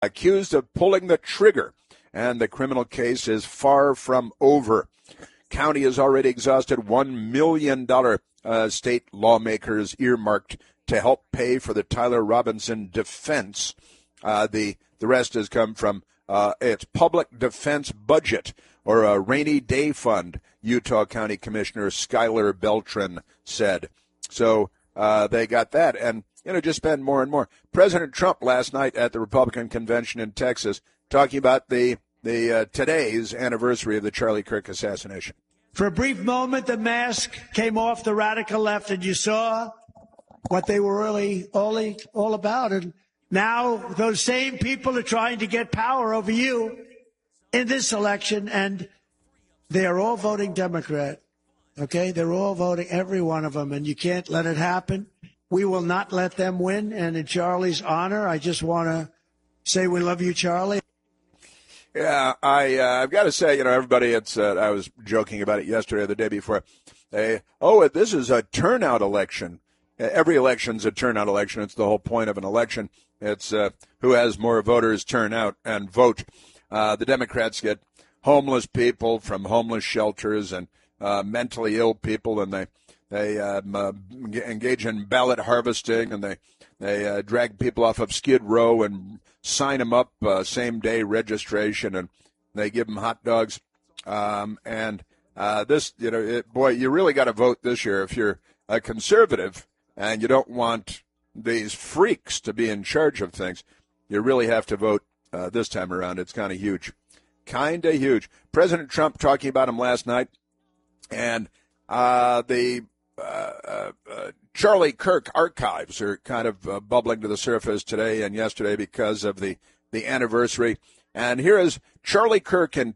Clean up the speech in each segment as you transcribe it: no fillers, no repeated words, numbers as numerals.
accused of pulling the trigger, and the criminal case is far from over. County has already exhausted $1 million state lawmakers earmarked to help pay for the Tyler Robinson defense. The rest has come from its public defense budget, or a rainy day fund, Utah County Commissioner Skylar Beltran said. So they got that, and just spend more and more. President Trump last night at the Republican convention in Texas talking about the today's anniversary of the Charlie Kirk assassination. For a brief moment, the mask came off the radical left, and you saw what they were really all about. And now those same people are trying to get power over you in this election, and they are all voting Democrat. Okay? They're all voting, every one of them, and you can't let it happen. We will not let them win. And in Charlie's honor, I just want to say we love you, Charlie. Yeah, I've got to say, everybody, I was joking about it yesterday or the day before. This is a turnout election. Every election's a turnout election. It's the whole point of an election. It's who has more voters turn out and vote. The Democrats get homeless people from homeless shelters and mentally ill people, and they engage in ballot harvesting, and they drag people off of Skid Row and sign them up same-day registration, and they give them hot dogs. You really got to vote this year if you're a conservative and you don't want these freaks to be in charge of things. You really have to vote this time around. It's kind of huge. President Trump talking about him last night, and the Charlie Kirk archives are kind of bubbling to the surface today and yesterday because of the anniversary. And here is Charlie Kirk in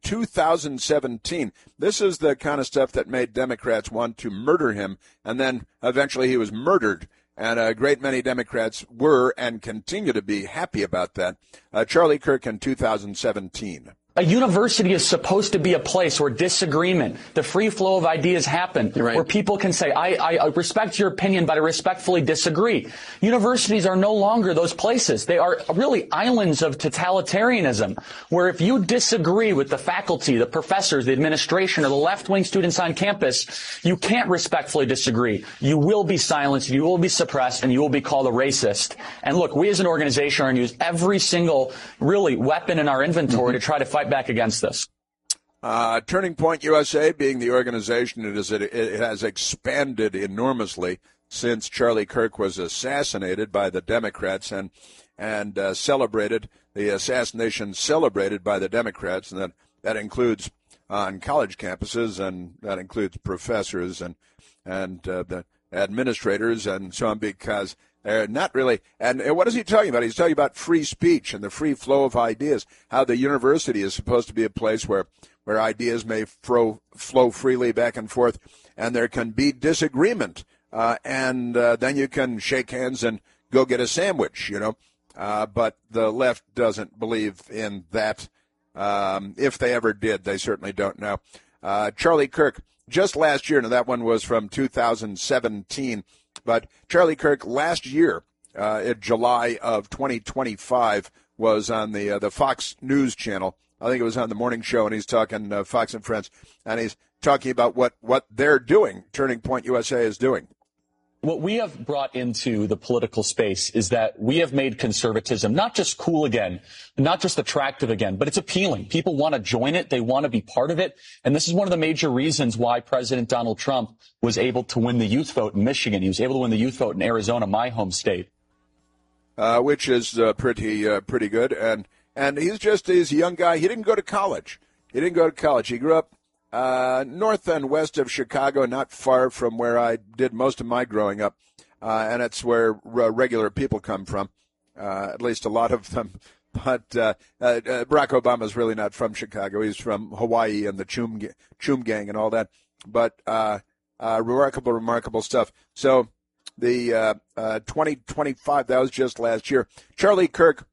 2017. This is the kind of stuff that made Democrats want to murder him, and then eventually he was murdered. And a great many Democrats were and continue to be happy about that. Charlie Kirk in 2017. A university is supposed to be a place where disagreement, the free flow of ideas happen, right, where people can say, I respect your opinion, but I respectfully disagree. Universities are no longer those places. They are really islands of totalitarianism, where if you disagree with the faculty, the professors, the administration, or the left-wing students on campus, you can't respectfully disagree. You will be silenced, you will be suppressed, and you will be called a racist. And look, we as an organization are going to use every single, really, weapon in our inventory to try to fight back against this. Turning Point USA being the organization, it has expanded enormously since Charlie Kirk was assassinated by the Democrats and celebrated, the assassination celebrated by the Democrats, and that includes on college campuses, and that includes professors and the administrators and so on, because they're not really. And what is he talking about? He's talking about free speech and the free flow of ideas, how the university is supposed to be a place where ideas may flow freely back and forth, and there can be disagreement, and then you can shake hands and go get a sandwich, But the left doesn't believe in that. If they ever did, they certainly don't now. Charlie Kirk, just last year, now that one was from 2017, but Charlie Kirk last year, in July of 2025, was on the Fox News channel. I think it was on the morning show, and he's talking Fox and Friends, and he's talking about what they're doing, Turning Point USA is doing. What we have brought into the political space is that we have made conservatism not just cool again, not just attractive again, but it's appealing. People want to join it. They want to be part of it. And this is one of the major reasons why President Donald Trump was able to win the youth vote in Michigan. He was able to win the youth vote in Arizona, my home state. Which is pretty good. And he's a young guy. He didn't go to college. He grew up north and west of Chicago, not far from where I did most of my growing up, and it's where regular people come from, at least a lot of them. But Barack Obama's really not from Chicago. He's from Hawaii and the Chum Gang and all that. But remarkable stuff. So the 2025, that was just last year. Charlie Kirk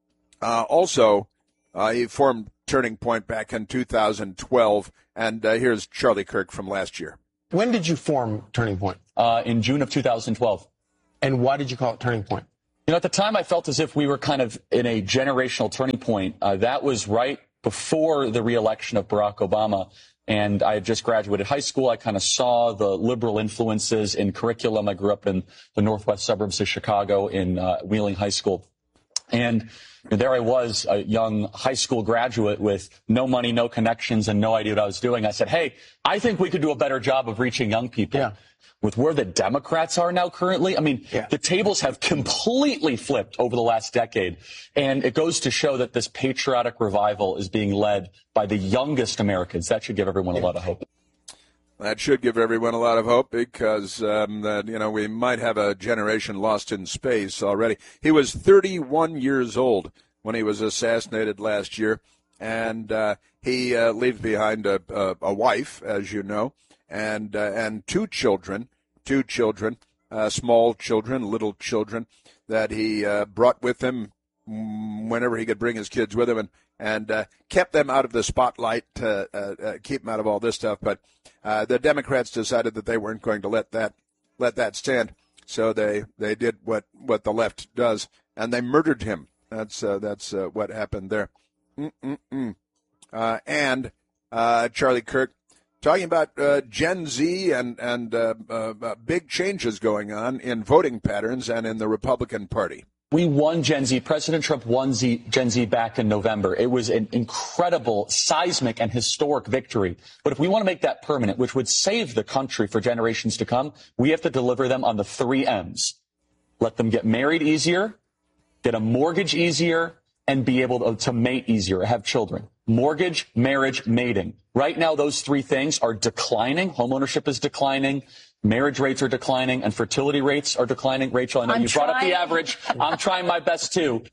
also, he formed Turning Point back in 2012. And here's Charlie Kirk from last year. When did you form Turning Point? In June of 2012. And why did you call it Turning Point? At the time, I felt as if we were kind of in a generational turning point. That was right before the reelection of Barack Obama. And I had just graduated high school. I kind of saw the liberal influences in curriculum. I grew up in the northwest suburbs of Chicago in Wheeling High School. And there I was, a young high school graduate with no money, no connections, and no idea what I was doing. I said, hey, I think we could do a better job of reaching young people. Yeah. With where the Democrats are now currently, the tables have completely flipped over the last decade. And it goes to show that this patriotic revival is being led by the youngest Americans. That should give everyone a lot of hope. That should give everyone a lot of hope because, we might have a generation lost in space already. He was 31 years old when he was assassinated last year, and he leaves behind a wife, as you know, and two children, small children, little children, that he brought with him whenever he could bring his kids with him, and kept them out of the spotlight to keep them out of all this stuff. But the Democrats decided that they weren't going to let that stand, so they did what the left does, and they murdered him. That's what happened there. And Charlie Kirk talking about Gen Z and big changes going on in voting patterns and in the Republican Party. We won Gen Z. President Trump won Gen Z back in November. It was an incredible, seismic, and historic victory. But if we want to make that permanent, which would save the country for generations to come, we have to deliver them on the 3 M's. Let them get married easier, get a mortgage easier, and be able to mate easier, have children. Mortgage, marriage, mating. Right now, those 3 things are declining. Homeownership is declining. Marriage rates are declining, and fertility rates are declining. Rachel, I know you brought up the average. I'm trying my best, too.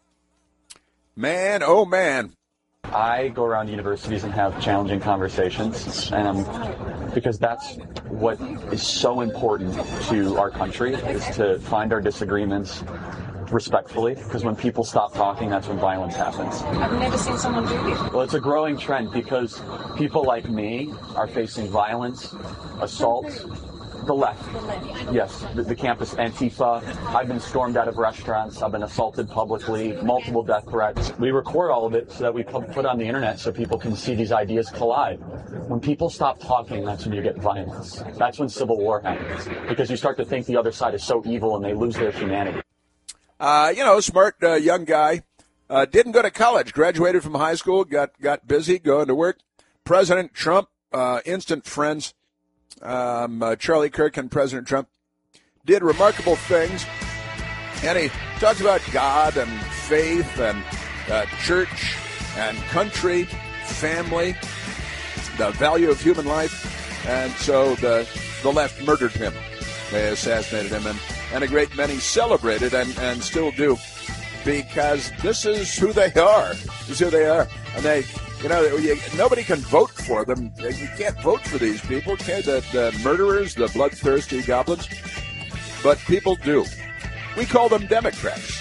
Man, oh, man. I go around universities and have challenging conversations, because that's what is so important to our country, is to find our disagreements respectfully, because when people stop talking, that's when violence happens. I've never seen someone do it. Well, it's a growing trend because people like me are facing violence, assault. The left. Yes, the campus Antifa. I've been stormed out of restaurants. I've been assaulted publicly, multiple death threats. We record all of it so that we put on the internet so people can see these ideas collide. When people stop talking, that's when you get violence. That's when civil war happens, because you start to think the other side is so evil and they lose their humanity. Smart young guy. Didn't go to college. Graduated from high school. Got busy going to work. President Trump, instant friends. Charlie Kirk and President Trump did remarkable things, and he talks about God and faith and church and country, family, the value of human life, and so the left murdered him. They assassinated him, and a great many celebrated and still do, because this is who they are. This is who they are, and they. Nobody can vote for them. You can't vote for these people, okay? The murderers, the bloodthirsty goblins. But people do. We call them Democrats.